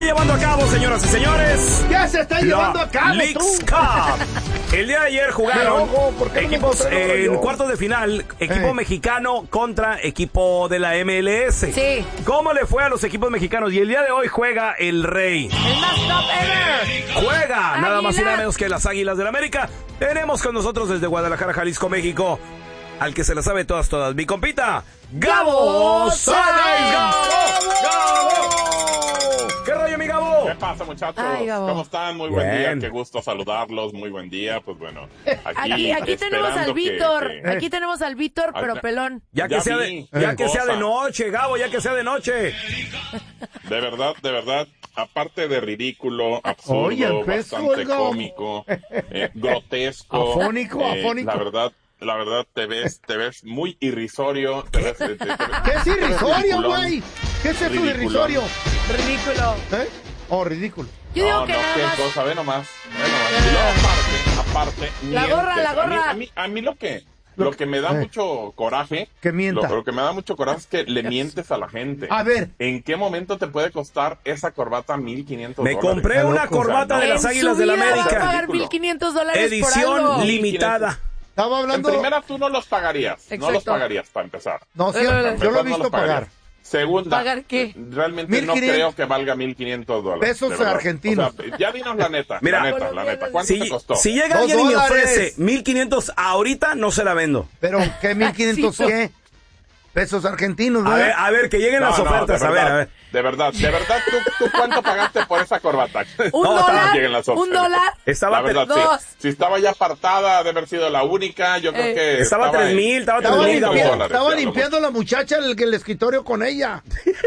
Llevando a cabo, señoras y señores. ¿Qué se está llevando a cabo, Leagues Cup. El día de ayer jugaron equipos en cuartos de final. Equipo mexicano contra equipo de la MLS. Sí. ¿Cómo le fue a los equipos mexicanos? Y el día de hoy juega el Rey. El más top ever. Juega Águila. nada más y nada menos que las Águilas del América. Tenemos con nosotros desde Guadalajara, Jalisco, México, al que se la sabe todas, mi compita, Gabo Sáenz. ¡Gabo! ¿Qué rollo, mi Gabo? ¿Qué pasa, muchachos? Ay, Gabo. ¿Cómo están? Muy buen Bien. día, qué gusto saludarlos, muy buen día. Pues bueno, Aquí tenemos al Víctor. Aquí tenemos al Víctor, pero Acá. pelón. Ya que sea de noche, Gabo, ya que sea de noche. De verdad, aparte de ridículo, absurdo, Oye, empezó bastante el Gabo. cómico, grotesco. Afónico. La verdad, te ves muy irrisorio. ¿Qué ¿Qué es irrisorio, güey? ¿Qué es eso de Ridiculón. irrisorio? Ridículo. ¿Eh? Oh, ridículo. Yo digo No, que no, nada qué más. cosa, ve nomás. Y luego aparte. La gorra, mientes. la gorra. A mí lo que me da mucho coraje. Que mienta. Lo que me da mucho coraje es que le mientes a la gente. A ver. ¿En qué momento te puede costar esa corbata $1,500? Me compré una loco. corbata de las En Águilas su del vida va a América. pagar $1,500 por Edición algo. limitada. Estaba En hablando... primera tú no los pagarías. No los Exacto. pagarías para empezar. No, sí, Yo yo lo he Mejor no visto los pagarías. pagar. Segunda, ¿Pagar qué? realmente no 1,500 creo que valga $1,500. pesos de verdad. argentinos. O sea, ya dinos la neta, Mira, la neta. ¿Cuánto te costó? Si llega alguien y me $2. ofrece 1,500 ahorita, no se la vendo. Pero, ¿qué 1,500 Sí. qué? Pesos argentinos, ¿verdad? A ver, que lleguen las ofertas. A ver. De verdad, ¿tú cuánto pagaste por esa corbata? ¿Un No, dólar? lleguen las ¿Un ofertas. dólar? Estaba La verdad, dos. sí. Si estaba ya apartada, de haber sido la única, yo creo que... Estaba 3,000, estaba Estaba 3,000, limpiando, Gabo. dólares, estaba ya, limpiando la muchacha el escritorio con ella.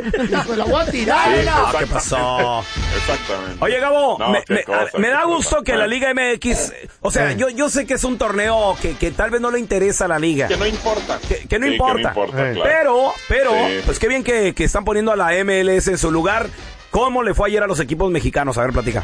Y se la voy a tirar. Sí, Ah, ¿qué exactamente. pasó? Exactamente. Oye, Gabo, No, me da qué gusto cosa. que la Liga MX, o sea, yo sé que es un torneo que tal vez no le interesa a la Liga, Que no importa. que no importa, claro. pero, Sí. pues qué bien que están poniendo a la MLS en su lugar. ¿Cómo le fue ayer a los equipos mexicanos? A ver, platica.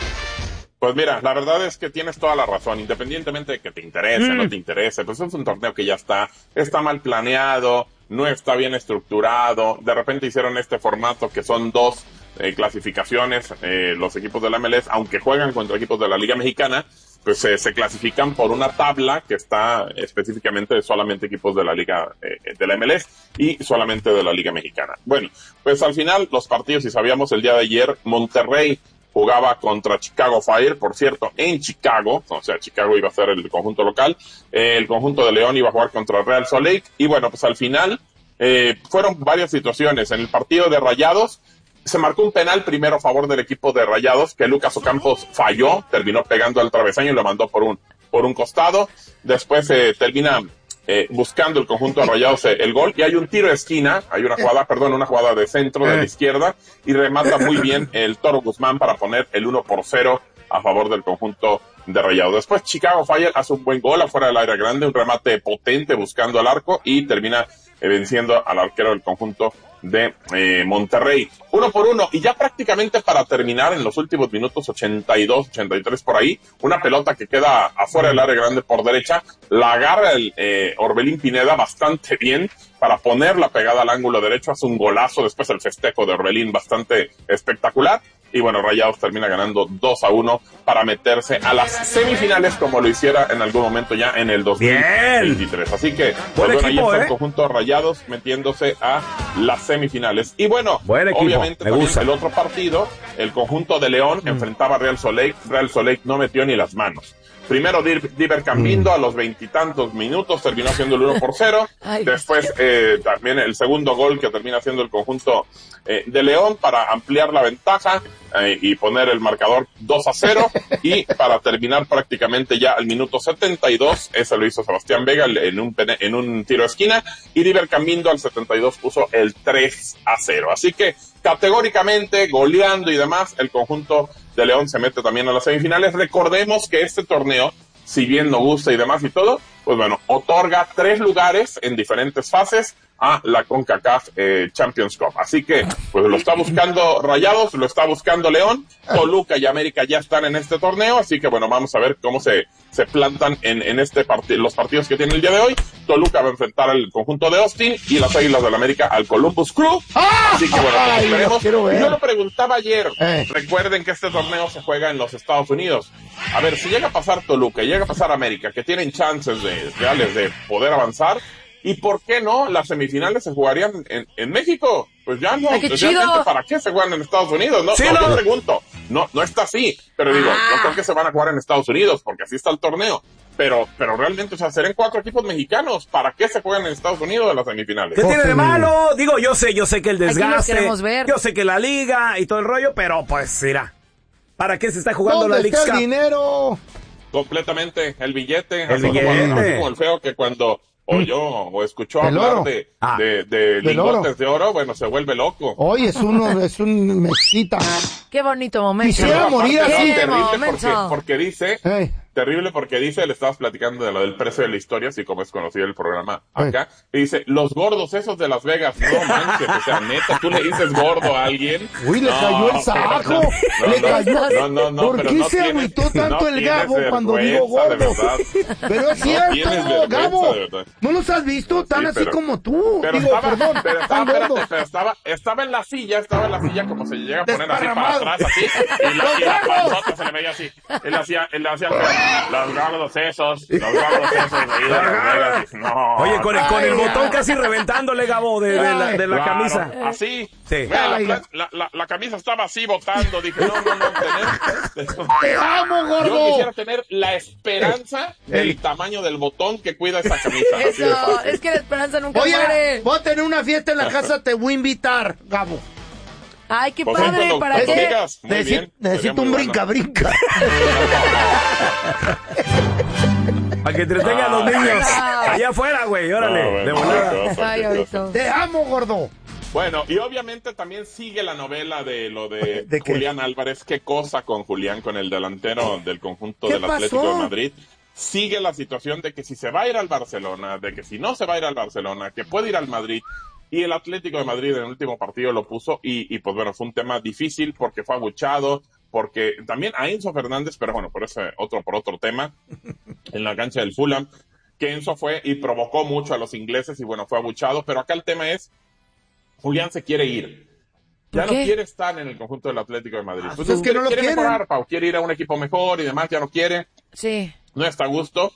Pues mira, la verdad es que tienes toda la razón, independientemente de que te interese o no te interese, pues es un torneo que ya está mal planeado, no está bien estructurado, de repente hicieron este formato que son dos clasificaciones, los equipos de la MLS, aunque juegan contra equipos de la Liga Mexicana, pues se clasifican por una tabla que está específicamente de solamente equipos de la Liga de la MLS y solamente de la Liga Mexicana. Bueno, pues al final los partidos, si sabíamos el día de ayer, Monterrey jugaba contra Chicago Fire, por cierto, en Chicago, o sea, Chicago iba a ser el conjunto local, el conjunto de León iba a jugar contra Real Salt Lake, y bueno, pues al final fueron varias situaciones. En el partido de Rayados, se marcó un penal primero a favor del equipo de Rayados, que Lucas Ocampos falló, terminó pegando al travesaño y lo mandó por un costado. Después termina buscando el conjunto de Rayados el gol, y hay un tiro de esquina, hay una jugada de centro de la izquierda, y remata muy bien el Toro Guzmán para poner el 1-0 a favor del conjunto de Rayados. Después Chicago Fire hace un buen gol afuera del área grande, un remate potente buscando el arco, y termina venciendo al arquero del conjunto de Monterrey. 1-1, y ya prácticamente para terminar, en los últimos minutos, 82, 83 por ahí, una pelota que queda afuera del área grande por derecha, la agarra el Orbelín Pineda bastante bien para ponerla pegada al ángulo derecho, hace un golazo, después el festejo de Orbelín bastante espectacular, y bueno, Rayados termina ganando 2-1 para meterse a las semifinales, como lo hiciera en algún momento ya en el 2023. Así que, Buen ahí equipo, está el conjunto de Rayados metiéndose a las semifinales. Y bueno, Buen equipo, obviamente me también gusta. el otro partido, el conjunto de León enfrentaba a Real Salt Lake. Real Salt Lake no metió ni las manos. Primero Diver Cambindo a los 20 y tantos minutos terminó haciendo el 1-0. Ay. Después también el segundo gol que termina haciendo el conjunto de León para ampliar la ventaja y poner el marcador 2-0. Y para terminar prácticamente ya al minuto 72, ese lo hizo Sebastián Vega en un tiro de esquina. Y Diver Cambindo al 72 puso el 3-0. Así que categóricamente, goleando y demás, el conjunto de León se mete también a las semifinales. Recordemos que este torneo, si bien no gusta y demás y todo, pues bueno, otorga 3 lugares en diferentes fases a la CONCACAF Champions Cup. Así que, pues lo está buscando Rayados, lo está buscando León, Toluca y América ya están en este torneo, así que bueno, vamos a ver cómo se plantan en los partidos que tiene el día de hoy. Toluca va a enfrentar al conjunto de Austin y las Águilas del América al Columbus Crew. Así que bueno, pues esperemos. Yo lo preguntaba ayer, recuerden que este torneo se juega en los Estados Unidos. A ver, si llega a pasar Toluca y llega a pasar América, que tienen chances reales de poder avanzar, ¿y por qué no las semifinales se jugarían en México? Pues ya no, realmente, ¿para qué se juegan en Estados Unidos? No, sí, yo pregunto, no está así, pero digo, no creo que se van a jugar en Estados Unidos, porque así está el torneo. Pero realmente, o sea, serán 4 equipos mexicanos. ¿Para qué se juegan en Estados Unidos en las semifinales? ¿Qué tiene de malo? Digo, yo sé que el desgaste, yo sé que la liga y todo el rollo, pero pues mira, ¿para qué se está jugando la League Cup? ¿Dónde está el dinero? Completamente, el billete. Como el feo que cuando o escuchó hablar de lingotes de oro, bueno, se vuelve loco. Oye, es un mezquita. Qué bonito momento. Quisiera morir así. Terrible porque dice, le estabas platicando de lo del precio de la historia, así como es conocido el programa acá, y dice, los gordos esos de Las Vegas, no manches, o sea, neta, tú le dices gordo a alguien. Uy, le cayó el saco. Le cayó. No, ¿Por qué se agüitó tanto el Gabo cuando digo gordo? Pero es cierto, Gabo. ¿No los has visto? Tan así como tú. Pero estaba en la silla como se llega a poner así para atrás, así, y la panzota se le veía así. Él hacía los gordos esos de Vegas. No. Oye, con el botón casi reventándole, Gabo, de la camisa. Así. Sí. La camisa estaba así botando. Dije, no, ¡Te amo, gordo! Yo quisiera tener la esperanza del tamaño del botón que cuida esa camisa. Eso, es que la esperanza nunca muere. Voy a tener una fiesta en la casa, te voy a invitar, Gabo. Ay, qué padre, ¿para qué? Necesito un brinca-brinca. Para que entretengan a los niños. Allá afuera, güey, órale. De volada. Te amo, gordo. Bueno, y obviamente también sigue la novela de lo de Julián Álvarez. Qué cosa con Julián, con el delantero del conjunto del Atlético de Madrid. Sigue la situación de que si se va a ir al Barcelona, de que si no se va a ir al Barcelona, que puede ir al Madrid. Y el Atlético de Madrid en el último partido lo puso y pues bueno, fue un tema difícil porque fue abuchado, porque también a Enzo Fernández, pero bueno, por otro tema, en la cancha del Fulham, que Enzo fue y provocó mucho a los ingleses y bueno, fue abuchado, pero acá el tema es, Julián se quiere ir. Ya no quiere estar en el conjunto del Atlético de Madrid. Pues es que no lo quiere mejorar, Pau, quiere ir a un equipo mejor y demás, ya no quiere. Sí. No está a gusto.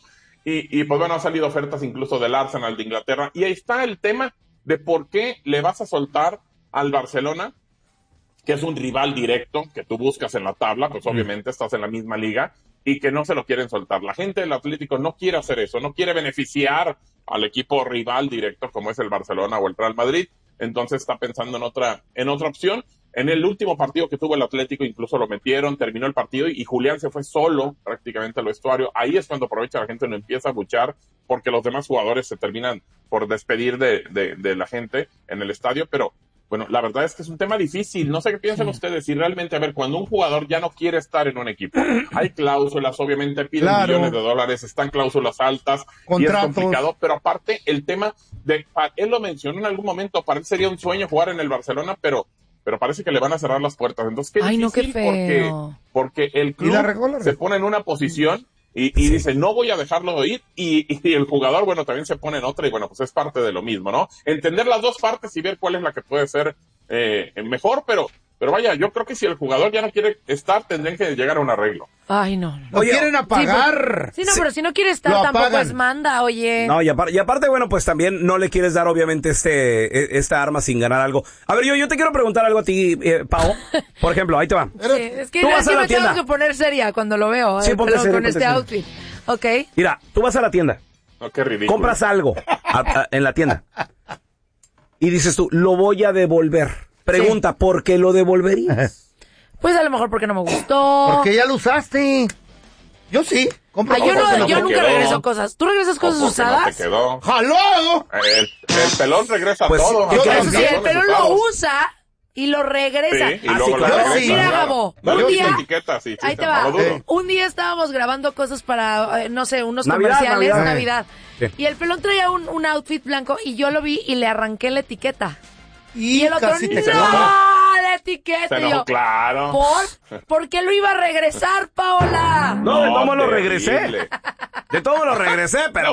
Y pues bueno, han salido ofertas incluso del Arsenal de Inglaterra. Y ahí está el tema de por qué le vas a soltar al Barcelona, que es un rival directo que tú buscas en la tabla, pues obviamente estás en la misma liga, y que no se lo quieren soltar. La gente del Atlético no quiere hacer eso, no quiere beneficiar al equipo rival directo como es el Barcelona o el Real Madrid, entonces está pensando en otra opción. En el último partido que tuvo el Atlético incluso lo metieron, terminó el partido y Julián se fue solo prácticamente al vestuario. Ahí es cuando aprovecha la gente, no empieza a buchar porque los demás jugadores se terminan por despedir de la gente en el estadio, pero bueno, la verdad es que es un tema difícil. No sé qué piensan ustedes. Si realmente, a ver, cuando un jugador ya no quiere estar en un equipo, hay cláusulas, obviamente piden millones de dólares, están cláusulas altas, contratos. Y es complicado, pero aparte el tema él lo mencionó en algún momento, para él sería un sueño jugar en el Barcelona, pero parece que le van a cerrar las puertas. Entonces, qué difícil, qué feo. porque el club se pone en una posición y dice, no voy a dejarlo ir, y el jugador, bueno, también se pone en otra, y bueno, pues es parte de lo mismo, ¿no? Entender las dos partes y ver cuál es la que puede ser mejor, pero vaya, yo creo que si el jugador ya no quiere estar, tendrían que llegar a un arreglo. Ay, no. Lo quieren apagar. Sí, pero si no quiere estar, tampoco es manda, oye. No, y aparte, bueno, pues también no le quieres dar, obviamente, esta arma sin ganar algo. A ver, yo te quiero preguntar algo a ti, Pau. Por ejemplo, ahí te va. Sí, es que me tengo que poner seria cuando lo veo. Sí, ponte seria, con este outfit. Ok. Mira, tú vas a la tienda. No, qué ridículo. Compras algo en la tienda. Y dices tú, lo voy a devolver. Pregunta, ¿por qué lo devolverías? Pues a lo mejor porque no me gustó. Porque ya lo usaste. Yo sí. Yo nunca regreso cosas. ¿Tú regresas cosas usadas? No te quedó. ¡Jaló! El pelón regresa todo. Si el pelón lo usa y lo regresa. Sí, y luego lo regresa. regresa. Mira, Gabo, un día... ahí te va. Un día estábamos grabando cosas para, no sé, unos comerciales, Navidad. Sí. Y el pelón traía un outfit blanco y yo lo vi y le arranqué la etiqueta. Y el otro, ¡no! La etiqueta. Y yo, claro. ¿Por qué lo iba a regresar, Paola? No, de todo lo regresé. De todo lo regresé, pero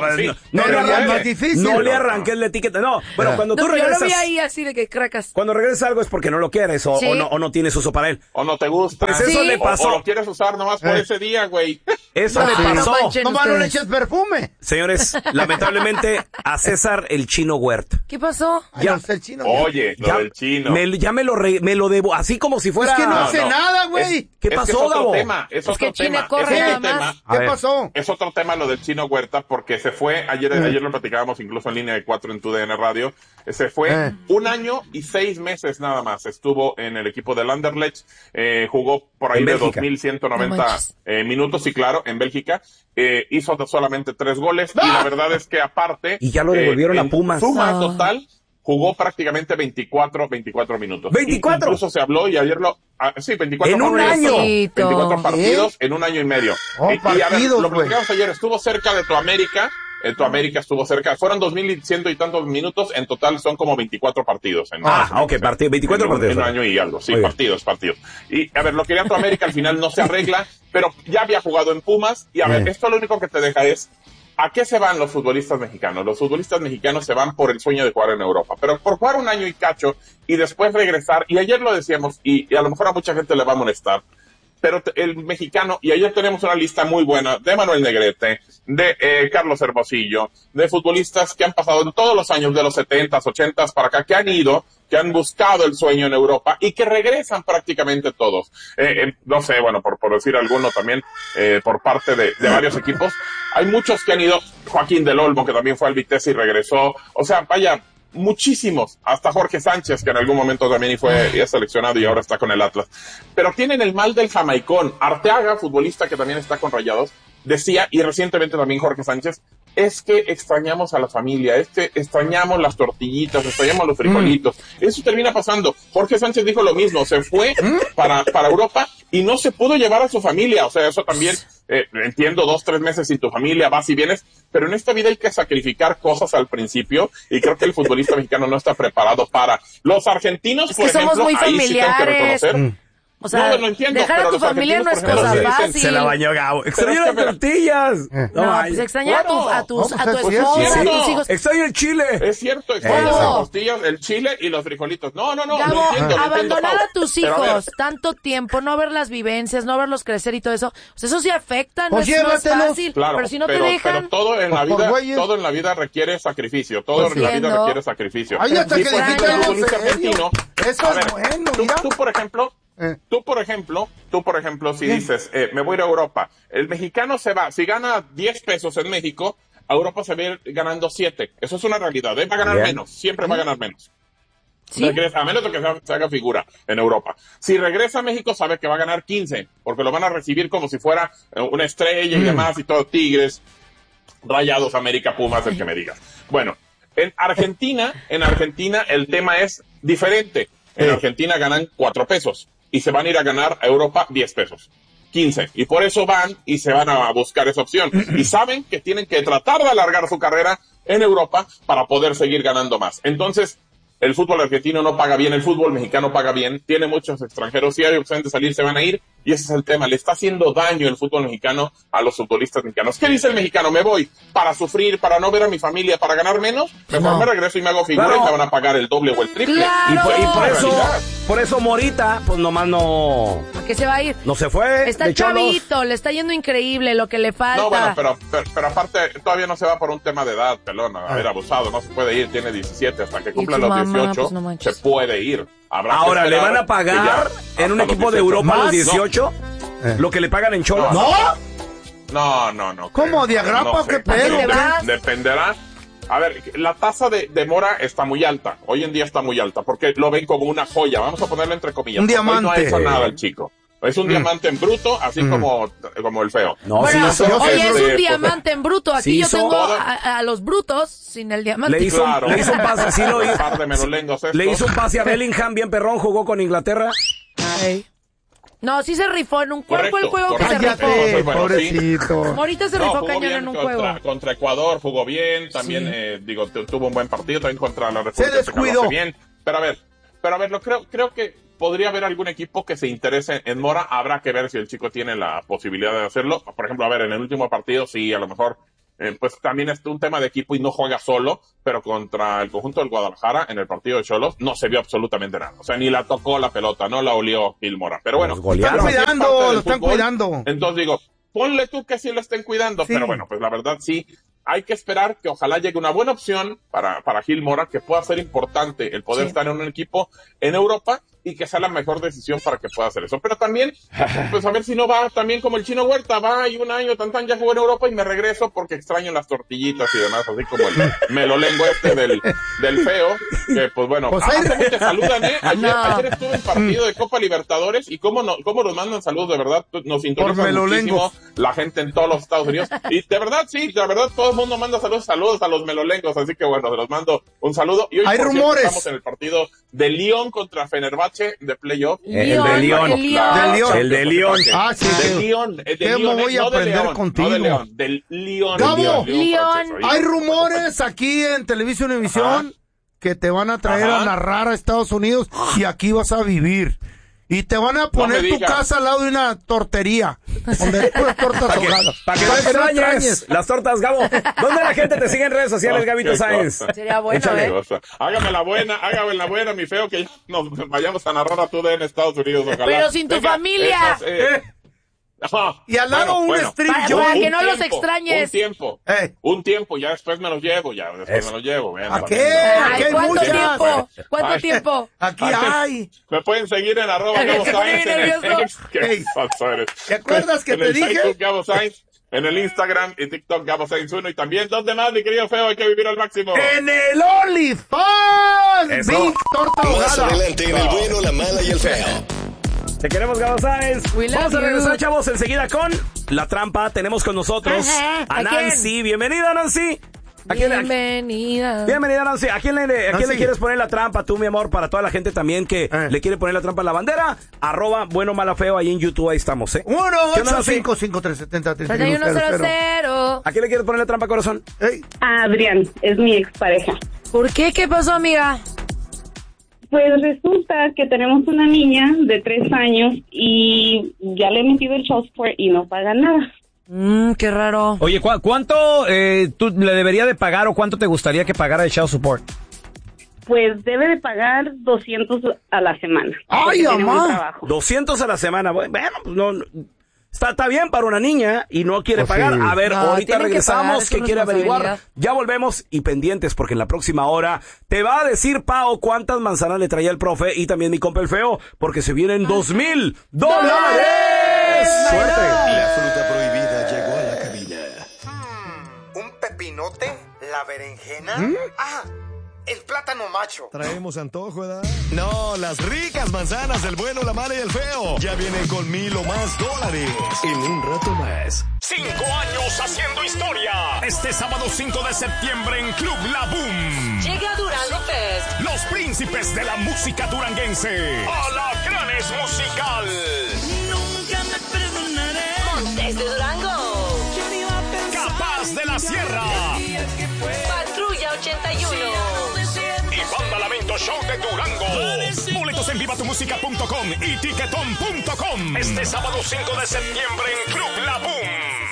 no le arranqué la etiqueta. No, bueno, cuando tú regresas... Yo lo vi ahí así de que cracas. Cuando regresas algo es porque no lo quieres o no tienes uso para él. O no te gusta. Pues eso le pasó. O lo quieres usar nomás por ese día, güey. Eso le pasó. Nomás no le eches perfume. Señores, lamentablemente a César el Chino Huerta. ¿Qué pasó? Ya el chino. Oye, lo del chino. Ya me lo debo, así como si fuera... Es que no hace nada, güey. ¿Qué pasó, Gabo? Es otro tema. ¿Qué pasó? Es otro tema lo del Chino Huerta porque se fue, ayer lo platicábamos incluso en línea de 4 en TUDN Radio, se fue 1 año y 6 meses nada más, estuvo en el equipo del Anderlecht, jugó por ahí de 2.190 minutos y claro, en Bélgica, hizo solamente 3 goles y la verdad es que aparte... Y ya lo devolvieron a Pumas. Suma total... Jugó prácticamente 24 minutos. ¿24? Incluso se habló y ayer sí, 24 ¿En un año? 24 partidos en 1 año y medio. Y a ver, lo platicamos ayer, estuvo cerca de tu América. Tu América estuvo cerca. Fueron 2.100 y tantos minutos. En total son como 24 partidos. 24 partidos. En un año y algo. Sí, partidos. Y a ver, lo que tu América al final no se arregla, pero ya había jugado en Pumas. Y a ver, esto lo único que te deja es... ¿A qué se van los futbolistas mexicanos? Los futbolistas mexicanos se van por el sueño de jugar en Europa, pero por jugar 1 año y cacho y después regresar, y ayer lo decíamos, y a lo mejor a mucha gente le va a molestar, pero el mexicano, y ayer tenemos una lista muy buena de Manuel Negrete, de Carlos Hermosillo, de futbolistas que han pasado en todos los años de los 70s, 80s para acá, que han ido, que han buscado el sueño en Europa y que regresan prácticamente todos. No sé, bueno, por decir alguno también, por parte de varios equipos. Hay muchos que han ido, Joaquín del Olmo, que también fue al Vitesse y regresó. O sea, vaya, muchísimos. Hasta Jorge Sánchez, que en algún momento también fue seleccionado y ahora está con el Atlas. Pero tienen el mal del jamaicón. Arteaga, futbolista que también está con Rayados, decía, y recientemente también Jorge Sánchez, es que extrañamos a la familia, es que extrañamos las tortillitas, extrañamos los frijolitos. Eso termina pasando. Jorge Sánchez dijo lo mismo, se fue para Europa y no se pudo llevar a su familia. O sea, eso también, entiendo, 2-3 meses sin tu familia, vas y vienes, pero en esta vida hay que sacrificar cosas al principio y creo que el futbolista mexicano no está preparado para. Los argentinos, es que por ejemplo, somos muy ahí sí tengo que reconocer. O sea, no entiendo, dejar a tu familia no es cosa fácil. Se la bañó Gabo. Extraño las tortillas. No, pues extraña a tu esposa, a tus hijos. Extraño el chile. Es cierto, extraño las tortillas, el chile y los frijolitos. No, Gabo, abandonar a tus hijos tanto tiempo, no ver las vivencias, no verlos crecer y todo eso, pues eso sí afecta, no es fácil. Claro, pero si no te dejan... Pero todo en la vida requiere sacrificio. Todo en la vida requiere sacrificio. Ahí hasta que le quitan el futbolista argentino. Eso es bueno, mira. Tú, por ejemplo, si dices, me voy a ir a Europa, el mexicano se va, si gana 10 pesos en México, a Europa se va a ir ganando 7. Eso es una realidad, va a ganar menos, siempre va a ganar menos. ¿Sí? Regresa, a menos de que se haga figura en Europa. Si regresa a México, sabe que va a ganar 15, porque lo van a recibir como si fuera una estrella y demás, y todo, Tigres, Rayados, América, Pumas, el que me digas. Bueno, en Argentina el tema es diferente. En Argentina ganan 4 pesos. Y se van a ir a ganar a Europa 10 pesos, 15. Y por eso van y se van a buscar esa opción. Y saben que tienen que tratar de alargar su carrera en Europa para poder seguir ganando más. Entonces, el fútbol argentino no paga bien, el fútbol mexicano paga bien, tiene muchos extranjeros, si hay opción de salir se van a ir, y ese es el tema, le está haciendo daño el fútbol mexicano a los futbolistas mexicanos. ¿Qué dice el mexicano? Me voy para sufrir, para no ver a mi familia, para ganar menos, mejor me regreso y me hago figura y me van a pagar el doble o el triple. ¡Claro! Y por eso Morita, pues nomás no... ¿A qué se va a ir? No se fue. Está chavito, le está yendo increíble lo que le falta. No, bueno, pero aparte todavía no se va por un tema de edad, pelón, a ver, abusado, no se puede ir, tiene 17, hasta que cumpla los 18, pues se puede ir. Ahora, ¿le van a pagar en un equipo de Europa a los 18? ¿Lo que le pagan en Cholos? No. ¿Cómo? ¿Diagrapa o qué pedo? Dependerá. A ver, la tasa de mora está muy alta. Hoy en día está muy alta porque lo ven como una joya. Vamos a ponerlo entre comillas. Un diamante. Hoy no ha hecho nada el chico. Es un diamante en bruto, así como el feo. No, bueno, es un diamante en bruto. Aquí yo tengo a los brutos sin el diamante. Le hizo un pase, sí lo hizo. Le hizo un pase a Bellingham, bien perrón, jugó con Inglaterra. No, sí se rifó en un juego. ¿Cuál fue el juego que se rifó? Pobrecito. Morita se rifó cañón en un juego. Contra Ecuador jugó bien, también, tuvo un buen partido, también contra la República. Se descuidó. Bien. Pero a ver, creo que podría haber algún equipo que se interese en Mora. Habrá que ver si el chico tiene la posibilidad de hacerlo. Por ejemplo, a ver, en el último partido, sí, a lo mejor, pues también es un tema de equipo y no juega solo, pero contra el conjunto del Guadalajara, en el partido de Xolos, no se vio absolutamente nada. O sea, ni la tocó la pelota, no la olió Gil Mora. Pero bueno, lo están cuidando. Entonces digo, ponle tú que sí lo estén cuidando, pero bueno, pues la verdad sí. Hay que esperar que ojalá llegue una buena opción para Gil Mora, que pueda ser importante el poder estar en un equipo en Europa y que sea la mejor decisión para que pueda hacer eso. Pero también, pues a ver si no va también como el Chino Huerta, va y un año ya jugó en Europa y me regreso porque extraño las tortillitas y demás, así como el melolengo del feo, que pues bueno, ¿cómo te saludan, Ayer estuve en partido de Copa Libertadores y cómo nos mandan saludos, de verdad, nos sintonizan muchísimo la gente en todos los Estados Unidos, y de verdad, todo el mundo manda saludos a los melolengos, así que bueno, se los mando un saludo. Y hoy, hay rumores. Estamos en el partido de Lyon contra Fenerbahce de playoff. El de Lyon. Ah, sí. Del Lyon. ¿Qué me voy a aprender contigo? No de León, del Lyon. Gabo, hay rumores aquí en Televisión Univisión que te van a traer a narrar a Estados Unidos y aquí vas a vivir. Y te van a poner tu casa al lado de una tortería donde puras tortas ahogadas. Para que no extrañes las tortas, Gabo. ¿Dónde la gente te sigue en redes sociales, Gabito Sáenz? Sería bueno, Hágame la buena, mi feo, que nos vayamos a narrar a TUDN en Estados Unidos, ojalá. Pero sin tu familia. Y al lado un stream para que no los extrañes. Un tiempo, ya después me los llevo, ¿A qué? ¿Cuánto tiempo? Aquí hay. Me pueden seguir en @GaboSainz. ¿Te acuerdas que te dije? En el Facebook Gabo Sainz, en el Instagram y TikTok Gabo Sainz 1, y también, ¿dónde más, mi querido feo? Hay que vivir al máximo. En el OnlyFans. Big torta ahogada. Más adelante en El Bueno, la Mala y el Feo. Te queremos, Gabo Sáenz. Vamos a regresar, chavos, enseguida con La Trampa. Tenemos con nosotros a Nancy. Bienvenida, Nancy. Bienvenida, Nancy. ¿A quién le quieres poner la trampa tú, mi amor? Para toda la gente también que le quiere poner la trampa a la bandera. @bueno, mala, feo. Ahí en YouTube, ahí estamos, 1-855-370-3100. ¿A quién le quieres poner la trampa, corazón? A Adrián, es mi expareja. ¿Por qué? ¿Qué pasó, amiga? Pues resulta que tenemos una niña de 3 años y ya le he metido el child support y no paga nada. Qué raro. Oye, ¿cuánto tú le debería de pagar o cuánto te gustaría que pagara el child support? Pues debe de pagar 200 a la semana. ¡Ay, mamá! 200 a la semana. Bueno, pues no... Está bien para una niña y no quiere pagar. A ver, ahorita regresamos, que quiere averiguar. Ya volvemos y pendientes porque en la próxima hora te va a decir Pao cuántas manzanas le traía el profe y también mi compa el feo, porque se vienen $2,000. ¡Suerte! La fruta prohibida llegó a la cabina. ¿Un pepinote? ¿La berenjena? El plátano macho. Traemos antojo, ¿verdad? No, las ricas manzanas del Bueno, la Mala y el Feo. Ya vienen con $1,000 o más en un rato más. 5 años haciendo historia. Este sábado 5 de septiembre en Club La Boom. Llega Durango Fest. Los príncipes de la música duranguense. Alacranes Musical. Nunca me perdonaré. Montes de Durango. Capaz de la Sierra. Patrulla 81. Y Banda Lamento Show de Durango. Boletos en vivatumusica.com y ticketon.com. Este sábado 5 de septiembre en Club La Boom.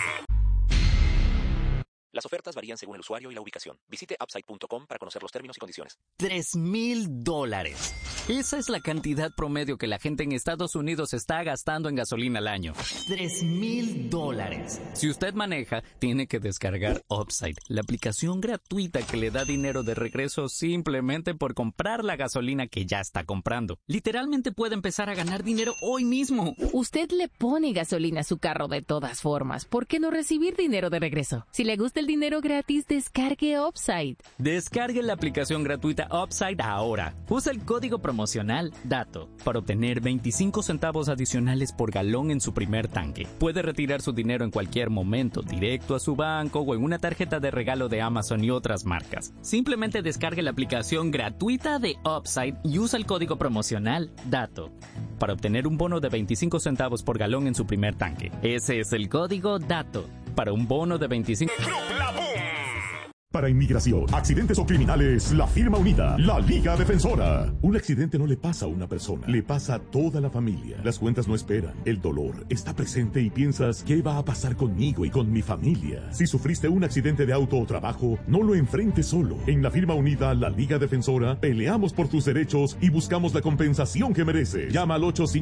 Las ofertas varían según el usuario y la ubicación. Visite upside.com para conocer los términos y condiciones. $3,000. Esa es la cantidad promedio que la gente en Estados Unidos está gastando en gasolina al año. $3,000. Si usted maneja, tiene que descargar Upside, la aplicación gratuita que le da dinero de regreso simplemente por comprar la gasolina que ya está comprando. Literalmente puede empezar a ganar dinero hoy mismo. Usted le pone gasolina a su carro de todas formas. ¿Por qué no recibir dinero de regreso? Si le gusta el dinero gratis, descargue Upside. Descargue la aplicación gratuita Upside ahora. Usa el código promocional DATO para obtener 25 centavos adicionales por galón en su primer tanque. Puede retirar su dinero en cualquier momento, directo a su banco o en una tarjeta de regalo de Amazon y otras marcas. Simplemente descargue la aplicación gratuita de Upside y usa el código promocional DATO para obtener un bono de 25 centavos por galón en su primer tanque. Ese es el código DATO para un bono de 25... Para inmigración, accidentes o criminales, la firma unida, la Liga Defensora. Un accidente no le pasa a una persona, le pasa a toda la familia. Las cuentas no esperan, el dolor está presente y piensas, ¿qué va a pasar conmigo y con mi familia? Si sufriste un accidente de auto o trabajo, no lo enfrentes solo. En la firma unida, la Liga Defensora, peleamos por tus derechos y buscamos la compensación que mereces. Llama al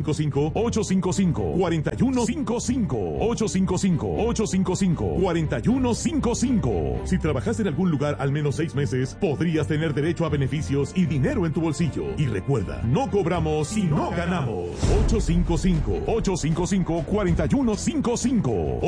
855-855-4155. 855-855-4155. Si trabajaste en algún lugar al menos 6 meses, podrías tener derecho a beneficios y dinero en tu bolsillo. Y recuerda, no cobramos si no ganamos. 855-855-4155.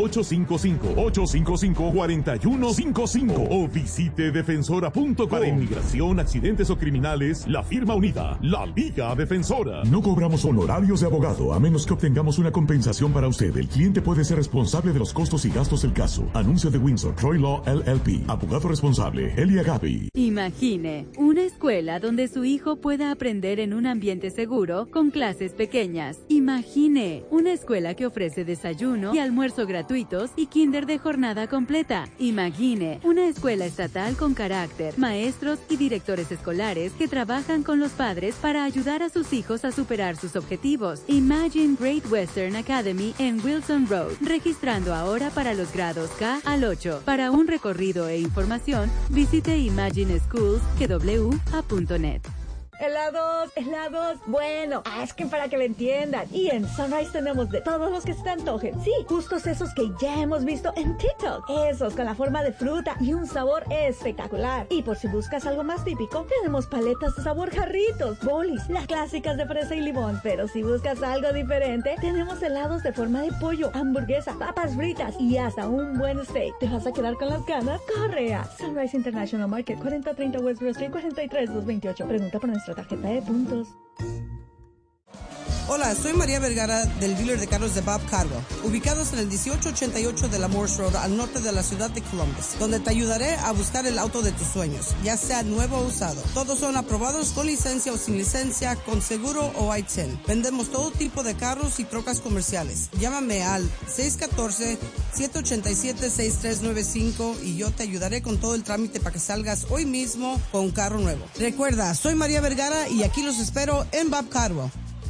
855-855-4155. O visite defensora.com. Para inmigración, accidentes o criminales, la firma unida, la Liga Defensora. No cobramos honorarios de abogado a menos que obtengamos una compensación para usted. El cliente puede ser responsable de los costos y gastos del caso. Anuncio de Windsor, Troy Law LLP. Abogado responsable, Elia Gaby. Imagine una escuela donde su hijo pueda aprender en un ambiente seguro con clases pequeñas. Imagine una escuela que ofrece desayuno y almuerzo gratuitos y kinder de jornada completa. Imagine una escuela estatal con carácter, maestros y directores escolares que trabajan con los padres para ayudar a sus hijos a superar sus objetivos. Imagine Great Western Academy en Wilson Road, registrando ahora para los grados K al 8. Para un recorrido e información, visite imagineschools.net. Helados, bueno, es que para que me entiendan. Y en Sunrise tenemos de todos los que se te antojen. Sí, justos esos que ya hemos visto en TikTok. Esos con la forma de fruta y un sabor espectacular. Y por si buscas algo más típico, tenemos paletas de sabor jarritos, bolis, las clásicas de fresa y limón. Pero si buscas algo diferente, tenemos helados de forma de pollo, hamburguesa, papas fritas y hasta un buen steak. ¿Te vas a quedar con las ganas? Corre a Sunrise International Market, 4030 West Grove Street, 43228. Pregunta por nuestra tarjeta de puntos. Hola, soy María Vergara del dealer de carros de Bob Cargo, ubicados en el 1888 de la Morse Road al norte de la ciudad de Columbus, donde te ayudaré a buscar el auto de tus sueños, ya sea nuevo o usado. Todos son aprobados con licencia o sin licencia, con seguro o I-10. Vendemos todo tipo de carros y trocas comerciales. Llámame al 614-787-6395 y yo te ayudaré con todo el trámite para que salgas hoy mismo con un carro nuevo. Recuerda, soy María Vergara y aquí los espero en Bob Cargo.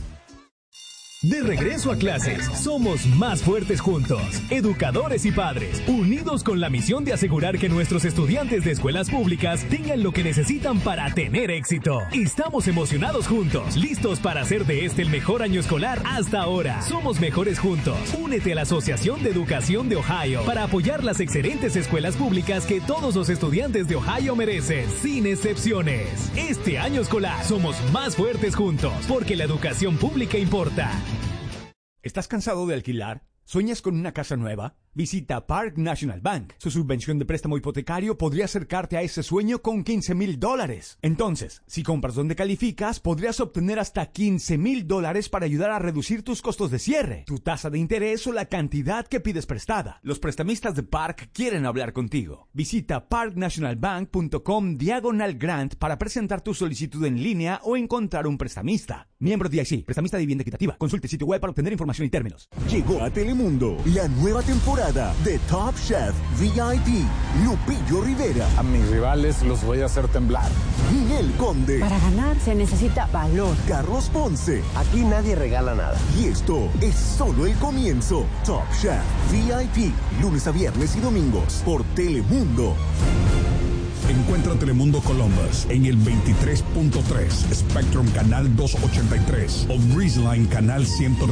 De regreso a clases, somos más fuertes juntos. Educadores y padres, unidos con la misión de asegurar que nuestros estudiantes de escuelas públicas tengan lo que necesitan para tener éxito. Estamos emocionados juntos, listos para hacer de este el mejor año escolar hasta ahora. Somos mejores juntos. Únete a la Asociación de Educación de Ohio para apoyar las excelentes escuelas públicas que todos los estudiantes de Ohio merecen, sin excepciones. Este año escolar somos más fuertes juntos, porque la educación pública importa. ¿Estás cansado de alquilar? ¿Sueñas con una casa nueva? Visita Park National Bank. Su subvención de préstamo hipotecario podría acercarte a ese sueño con $15,000. Entonces, si compras donde calificas, podrías obtener hasta $15,000 para ayudar a reducir tus costos de cierre, tu tasa de interés o la cantidad que pides prestada. Los prestamistas de Park quieren hablar contigo. Visita parknationalbank.com/grant para presentar tu solicitud en línea o encontrar un prestamista. Miembro DIC, prestamista de vivienda equitativa. Consulte el sitio web para obtener información y términos. Llegó a Telemundo la nueva temporada de Top Chef VIP. Lupillo Rivera. A mis rivales los voy a hacer temblar. Ninel Conde. Para ganar se necesita valor. Carlos Ponce. Aquí nadie regala nada. Y esto es solo el comienzo. Top Chef VIP. Lunes a viernes y domingos por Telemundo. Encuentra Telemundo Columbus en el 23.3, Spectrum Canal 283 o Breezeline Canal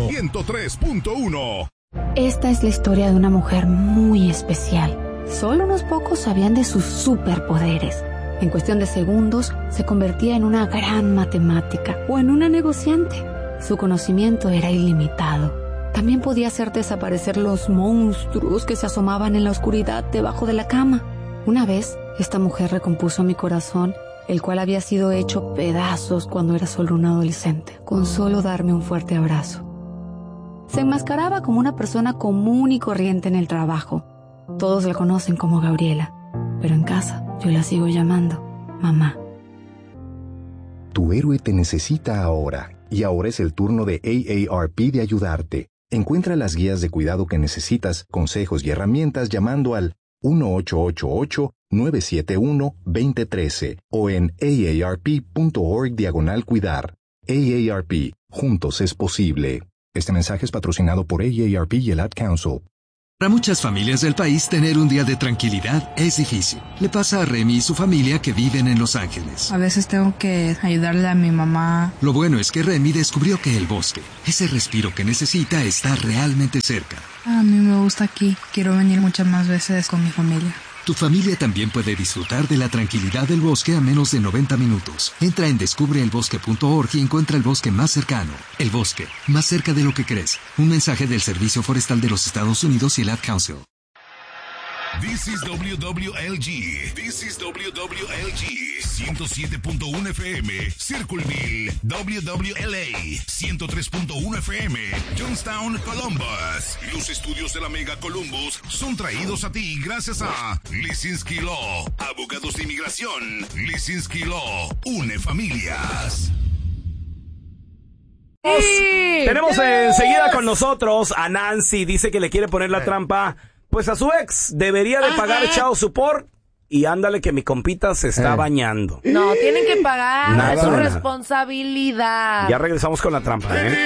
103.1. Esta es la historia de una mujer muy especial. Solo unos pocos sabían de sus superpoderes. En cuestión de segundos, se convertía en una gran matemática o en una negociante. Su conocimiento era ilimitado. También podía hacer desaparecer los monstruos que se asomaban en la oscuridad debajo de la cama. Una vez, esta mujer recompuso mi corazón, el cual había sido hecho pedazos cuando era solo un adolescente, con solo darme un fuerte abrazo. Se enmascaraba como una persona común y corriente en el trabajo. Todos la conocen como Gabriela, pero en casa yo la sigo llamando mamá. Tu héroe te necesita ahora, y ahora es el turno de AARP de ayudarte. Encuentra las guías de cuidado que necesitas, consejos y herramientas llamando al 1-888-971-2013 o en aarp.org/cuidar. AARP, juntos es posible. Este mensaje es patrocinado por AARP y el Ad Council. Para muchas familias del país, tener un día de tranquilidad es difícil. Le pasa a Remy y su familia que viven en Los Ángeles. A veces tengo que ayudarle a mi mamá. Lo bueno es que Remy descubrió que el bosque, ese respiro que necesita, está realmente cerca. A mí me gusta aquí. Quiero venir muchas más veces con mi familia. Tu familia también puede disfrutar de la tranquilidad del bosque a menos de 90 minutos. Entra en descubreelbosque.org y encuentra el bosque más cercano. El bosque, más cerca de lo que crees. Un mensaje del Servicio Forestal de los Estados Unidos y el Ad Council. This is WWLG. This is WWLG. 107.1 FM. Circleville. WWLA. 103.1 FM. Johnstown, Columbus. Los estudios de la Mega Columbus son traídos a ti gracias a Lisinski Law. Abogados de inmigración. Lisinski Law. Une familias. Tenemos enseguida con nosotros a Nancy. Dice que le quiere poner la trampa pues a su ex. Debería de pagar child support. Y ándale que mi compita se está bañando. No, tienen que pagar. Nada, es su nada. responsabilidad. Ya regresamos con la trampa,